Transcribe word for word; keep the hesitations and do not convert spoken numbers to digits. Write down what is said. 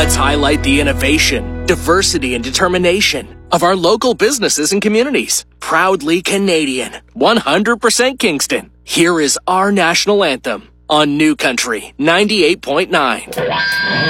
Let's highlight the innovation, diversity, and determination of our local businesses and communities. Proudly Canadian, one hundred percent Kingston. Here is our national anthem on New Country ninety-eight point nine.